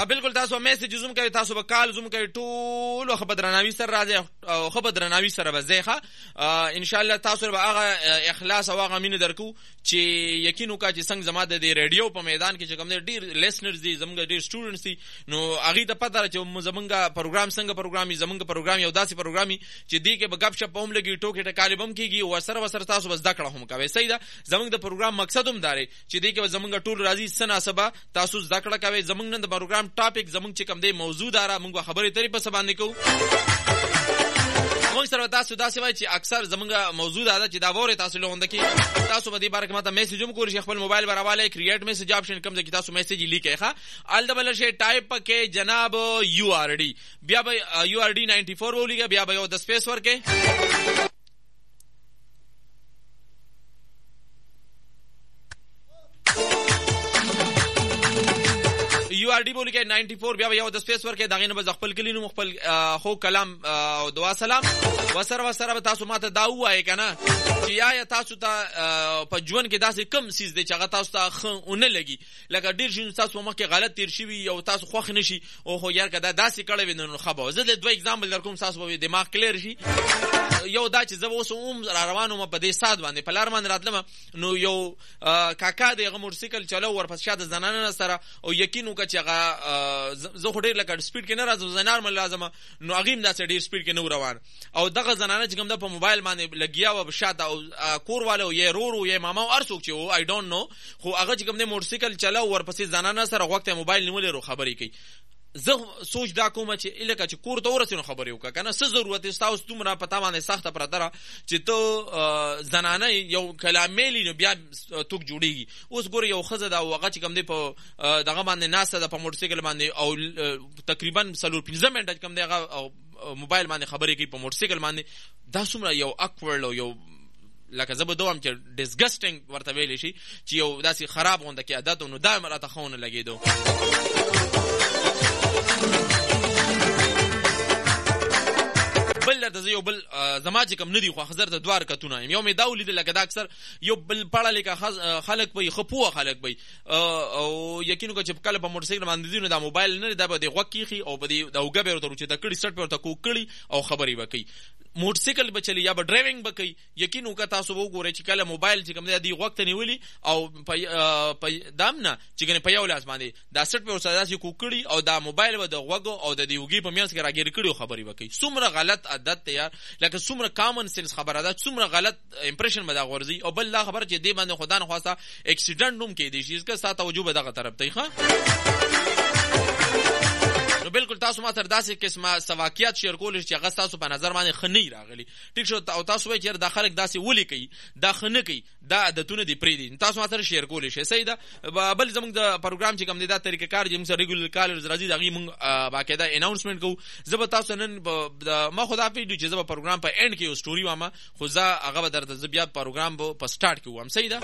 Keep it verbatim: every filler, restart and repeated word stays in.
بالکل تاسو میسج زوم کوي تاسو به کال زوم کوي ټول خو بدرناوي سره راځي او خو بدرناوي سره به ځخه ان شاء الله تاسو به هغه اخلاص او هغه مين درکو چې یقین وکړه چې څنګه زما د ریډیو په میدان کې چې کوم ډیر لیسنرز دي زمونږ ډیر سټوډنټس دي نو هغه ته پته چې زمونږ پروګرام څنګه پروګرامي زمونږ پروګرام یو داسې پروګرامي چې دی کې به غب شپ هم لګي ټوکې ټکالې بم کیږي او سره وسره تاسو بس دکړه هم کوي صحیح ده زمونږ د پروګرام مقصد هم داري چې دی کې زمونږ ټول راځي سناسبه تاسو دکړه کوي زمونږ نن د پروګرام ټاپک زمونږ چې کوم دی موضوع دارا موږ خبرې ترې په سباندې کوو موږ سره تاسو داسې وایي چې اکثر زمونږ موضوع دا چې دا وره تاسو له وند کې تاسو به دې بارک ماته میسج هم کولی خپل موبایل براواله کریټ میسج آپشن کوم ځکه تاسو میسج لیکه ښه ال ډبل شي ټایپ کې جناب یو آر ډي بیا به یو آر ډي نائنٹی فور ولګي بیا به یو د سپیس ورکه یو آر ډي بولی کې نائنٹی فور بیا یو د سپیس ورکه دغه نه به خپل کلینو خپل خو کلام او دعا سلام وسره وسره تاسو ماته دا وایي کنه چې یا تاسو ته په ژوند کې داسې کم سیز دی چې هغه تاسو ته خونه لګي لکه ډیر شي تاسو مخکې غلط تیر شي او تاسو خوښ نشي او خو یار کدا داسې کړه وینم خبره زه د دوه اگزامپل درکوم تاسو به دماغ کلیر شي یو دا چې زه اوس هم روانو م په دې سات باندې په لار باندې راتلم نو یو کاکا دغه موټرسایکل چلو ورپس شاده زنانه سره او یقین وکړه چې هغه زه خو ډیر لکه سپیډ کې نه راځم زه نارمل لازمه نو هغه هم داسې ډیر سپیډ کې نه روان او دغه زنانه چې کوم د په موبایل باندې لګیا و شاته او کور والو یې رورو یې ماما او ارڅوک چې او آی ډونټ نو خو هغه چې کوم د موټرسایکل چلو ورپسې زنانه سره وخت موبایل نیولې رو خبرې کوي زه سوچ دا کوم چې الکه چې کور ته ورسېنو خبرې وکړه کنه څه ضرورت است تاسو دومره پتا باندې سخته پرته را چې ته زنانه یو کلام میلی نو بیا توک جوړیږي اوس ګور یو خزه دا وغه چې کوم دی په دغه باندې ناسه د په موټرسایکل باندې او تقریبا سلور پنځه منټه کوم دی هغه موبایل باندې خبرې کوي په موټرسایکل باندې دا څومره یو اکورډ او یو لکه زه به دوام چې ډیسګسټینګ ورته ویلی شي چې یو داسې خراب غونډه کې عادت نو دا راته خونه لګېدو بل درته یو بل زما چې کوم ندی خو حضرت دوار کتونه یو مې دا ولیدل لکه دا اکثر یو بل پړه لیکه خلک به خپوه خلک به او یقینو چې کله په موټرسایکل باندې دي نو دا موبایل نه دا به د غوکیخي او به د اوګه به ورته چې د کړي سټ په ورته کوکړي او خبري وکي موټرسایکل به چلی یا به ډرایوینګ وکي یقینو که تاسو وګورئ چې کله موبایل چې کوم دی وخت نیولي او په دامنه چې کنه په یو لاس باندې دا سټ په ورته داسې کوکړي او دا موبایل به د غوګو او د دیوګي په میانس کې راګیر کړي خبري وکي څومره غلط عادت ته یار لکه څومره کامن سنس خبره ده څومره غلط امپریشن مده غورځي او بل لا خبره چې دی باندې خدا نه خواسته اکسیډنټ هم کې دي چې اسکه ساته وجوب دغه طرف ته ښه نو بالکل تاسو ما تر داسې قسمه سواقيات شیر کول چې هغه تاسو په نظر باندې خنۍ راغلي ټیک شو او تاسو وایي چې د خلک داسې ولي کوي دا خنه کوي دا عادتونه دي پری دي تاسو ما تر شیر کول شي صحیح ده بل زموږ د پروګرام چې کوم دی دا طریقه کار چې موږ ریګولر کالرز راځي دغه موږ باقاعده اناونسمنت کوو زه به تاسو نن ما خدا پیډو چې زه په پروګرام په اند کې یو سټوري وامه خو زه هغه به درته بیا پروګرام په سٹارټ کوم صحیح ده